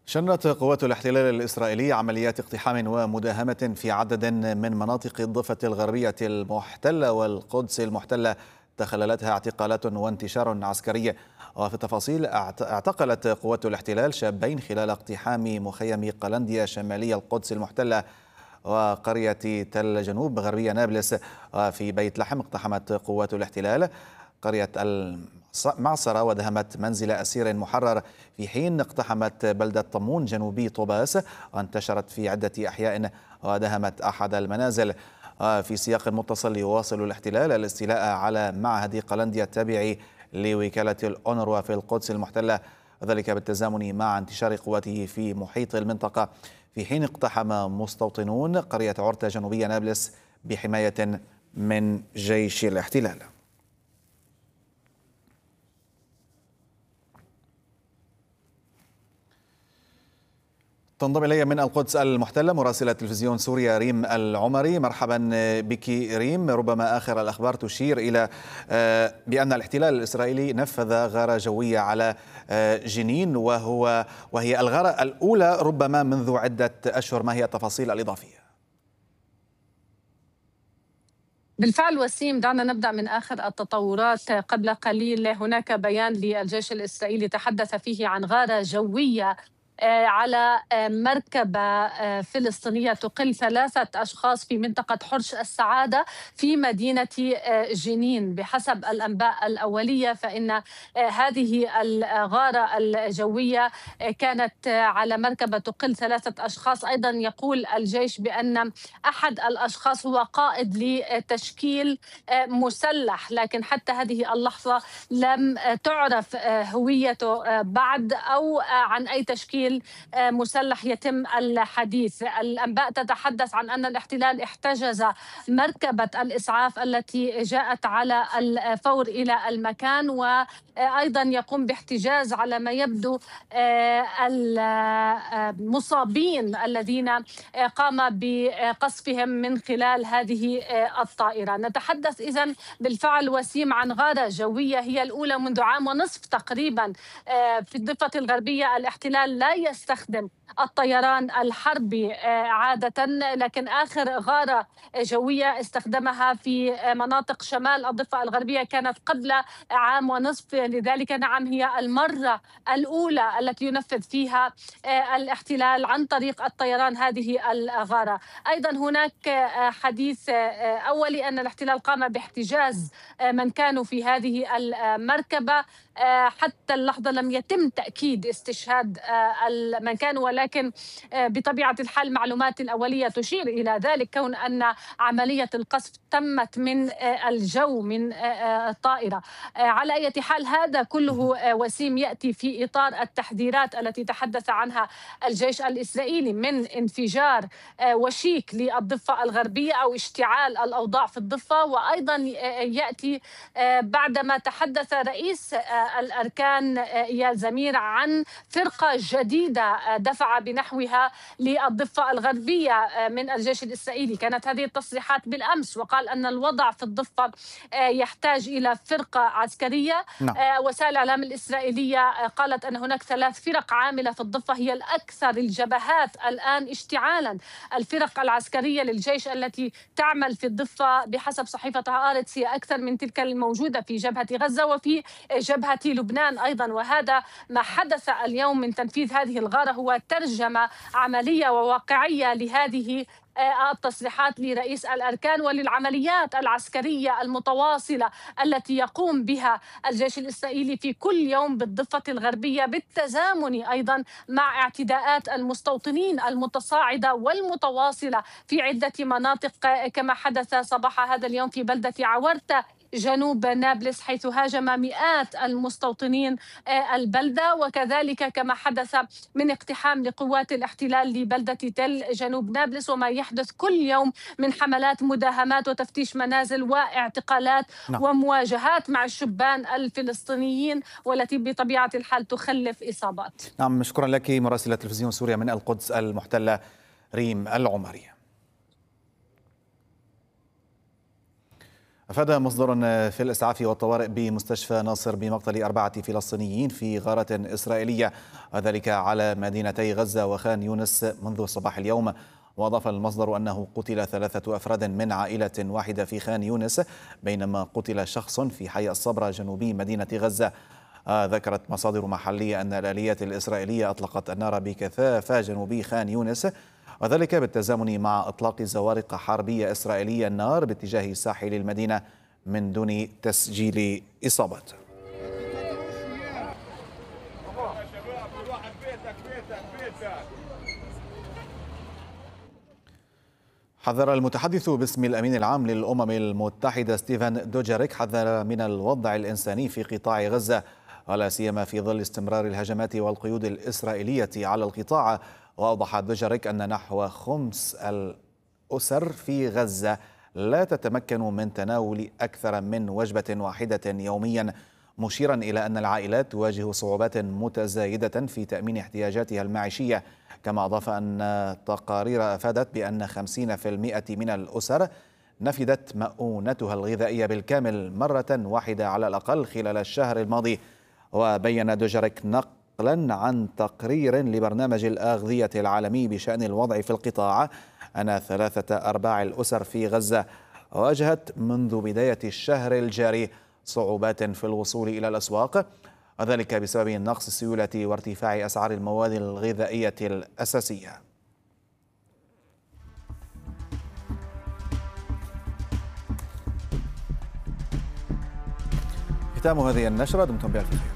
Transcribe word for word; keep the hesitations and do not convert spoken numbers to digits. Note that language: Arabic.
شنت قوات الاحتلال الإسرائيلي عمليات اقتحام ومداهمة في عدد من مناطق الضفة الغربية المحتلة والقدس المحتلة تخللتها اعتقالات وانتشار عسكري. وفي التفاصيل، اعتقلت قوات الاحتلال شابين خلال اقتحام مخيم قلنديا شمالي القدس المحتلة وقرية تل جنوب غربية نابلس. في بيت لحم اقتحمت قوات الاحتلال قرية المعصرة ودهمت منزل أسير محرر، في حين اقتحمت بلدة طمون جنوبي طوباس وانتشرت في عدة أحياء ودهمت أحد المنازل. في سياق متصل يواصل الاحتلال الاستيلاء على معهد قلنديا التابع لوكالة الأونروا في القدس المحتلة، وذلك بالتزامن مع انتشار قواته في محيط المنطقة، في حين اقتحم مستوطنون قرية عرتة جنوبية نابلس بحماية من جيش الاحتلال. تنضم إلي من القدس المحتلة مراسلة تلفزيون سوريا ريم العمري. مرحبا بك ريم. ربما آخر الأخبار تشير إلى بأن الاحتلال الإسرائيلي نفذ غارة جوية على جنين، وهو وهي الغارة الأولى ربما منذ عدة أشهر. ما هي التفاصيل الإضافية؟ بالفعل وسيم، دعنا نبدأ من آخر التطورات. قبل قليل هناك بيان للجيش الإسرائيلي تحدث فيه عن غارة جوية على مركبة فلسطينية تقل ثلاثة أشخاص في منطقة حرش السعادة في مدينة جنين. بحسب الأنباء الأولية فإن هذه الغارة الجوية كانت على مركبة تقل ثلاثة أشخاص. أيضا يقول الجيش بأن أحد الأشخاص هو قائد لتشكيل مسلح، لكن حتى هذه اللحظة لم تعرف هويته بعد أو عن أي تشكيل مسلح يتم الحديث. الأنباء تتحدث عن أن الاحتلال احتجز مركبة الإسعاف التي جاءت على الفور إلى المكان، وأيضا يقوم باحتجاز على ما يبدو المصابين الذين قام بقصفهم من خلال هذه الطائرة. نتحدث إذن بالفعل وسيم عن غارة جوية هي الأولى منذ عام ونصف تقريبا في الضفة الغربية. الاحتلال لا يستخدم الطيران الحربي عادة، لكن آخر غارة جوية استخدمها في مناطق شمال الضفة الغربية كانت قبل عام ونصف. لذلك نعم، هي المرة الأولى التي ينفذ فيها الاحتلال عن طريق الطيران هذه الغارة. أيضا هناك حديث أولي أن الاحتلال قام باحتجاز من كانوا في هذه المركبة. حتى اللحظة لم يتم تأكيد استشهاد من كانوا، ولكن بطبيعة الحال المعلومات الأولية تشير إلى ذلك، كون أن عملية القصف تمت من الجو من الطائرة. على أي حال هذا كله وسيم يأتي في إطار التحذيرات التي تحدث عنها الجيش الإسرائيلي من انفجار وشيك للضفة الغربية أو اشتعال الأوضاع في الضفة. وأيضا يأتي بعدما تحدث رئيس الأركان إيال زمير عن فرقة جديدة دفع بنحوها للضفة الغربية من الجيش الإسرائيلي. كانت هذه التصريحات بالأمس، وقال أن الوضع في الضفة يحتاج إلى فرقة عسكرية. نعم. وسائل الإعلام الإسرائيلية قالت أن هناك ثلاث فرق عاملة في الضفة هي الأكثر الجبهات الآن اشتعالا. الفرق العسكرية للجيش التي تعمل في الضفة بحسب صحيفة هآرتس هي أكثر من تلك الموجودة في جبهة غزة وفي جبهة لبنان أيضا. وهذا ما حدث اليوم من تنفيذ هذه الغارة هو ترجمة عملية وواقعية لهذه التصريحات لرئيس الأركان وللعمليات العسكرية المتواصلة التي يقوم بها الجيش الإسرائيلي في كل يوم بالضفة الغربية، بالتزامن أيضا مع اعتداءات المستوطنين المتصاعدة والمتواصلة في عدة مناطق، كما حدث صباح هذا اليوم في بلدة عورتة جنوب نابلس، حيث هاجم مئات المستوطنين البلدة، وكذلك كما حدث من اقتحام لقوات الاحتلال لبلدة تل جنوب نابلس، وما يحدث كل يوم من حملات مداهمات وتفتيش منازل واعتقالات نعم. ومواجهات مع الشبان الفلسطينيين، والتي بطبيعة الحال تخلف إصابات. نعم، شكرا لك مراسلة تلفزيون سوريا من القدس المحتلة ريم العمري. أفاد مصدر في الإسعاف والطوارئ بمستشفى ناصر بمقتل أربعة فلسطينيين في غارة إسرائيلية، وذلك على مدينتي غزة وخان يونس منذ صباح اليوم. وأضاف المصدر أنه قتل ثلاثة أفراد من عائلة واحدة في خان يونس، بينما قتل شخص في حي الصبرة جنوبي مدينة غزة. ذكرت مصادر محلية أن الآليات الإسرائيلية أطلقت النار بكثافة جنوبي خان يونس، وذلك بالتزامن مع إطلاق زوارق حربية إسرائيلية النار باتجاه ساحل المدينة من دون تسجيل إصابات. حذر المتحدث باسم الأمين العام للأمم المتحدة ستيفن دوجاريك حذر من الوضع الإنساني في قطاع غزة، ولا سيما في ظل استمرار الهجمات والقيود الإسرائيلية على القطاع. وأوضح دوجاريك أن نحو خمس الأسر في غزة لا تتمكن من تناول أكثر من وجبة واحدة يوميا، مشيرا إلى أن العائلات تواجه صعوبات متزايدة في تأمين احتياجاتها المعيشية. كما أضاف أن تقارير أفادت بأن خمسين بالمئة من الأسر نفدت مؤونتها الغذائية بالكامل مرة واحدة على الأقل خلال الشهر الماضي. وبين دوجاريك نقلا عن تقرير لبرنامج الأغذية العالمي بشأن الوضع في القطاع أن ثلاثة أرباع الأسر في غزة واجهت منذ بداية الشهر الجاري صعوبات في الوصول إلى الأسواق، وذلك بسبب نقص السيولة وارتفاع أسعار المواد الغذائية الأساسية. ختام هذه النشرة، دمتم بألف خير.